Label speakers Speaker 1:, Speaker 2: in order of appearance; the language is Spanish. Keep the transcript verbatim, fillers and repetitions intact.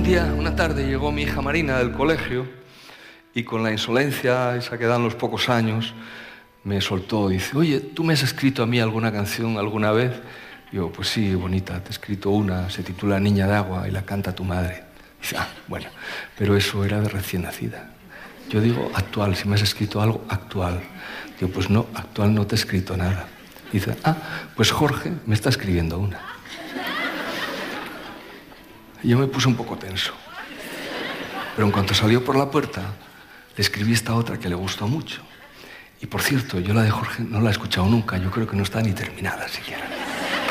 Speaker 1: un día, una tarde, llegó mi hija Marina del colegio y con la insolencia esa que dan los pocos años, me soltó y dice, oye, ¿tú me has escrito a mí alguna canción alguna vez? Yo, pues sí, bonita, te he escrito una, se titula Niña de agua y la canta tu madre. Dice, ah, bueno, pero eso era de recién nacida. Yo digo actual, si me has escrito algo actual. Digo, pues no, actual no te he escrito nada. Dice, ah, pues Jorge me está escribiendo una. Y yo me puse un poco tenso. Pero en cuanto salió por la puerta, le escribí esta otra que le gustó mucho. Y por cierto, yo la de Jorge no la he escuchado nunca, yo creo que no está ni terminada siquiera.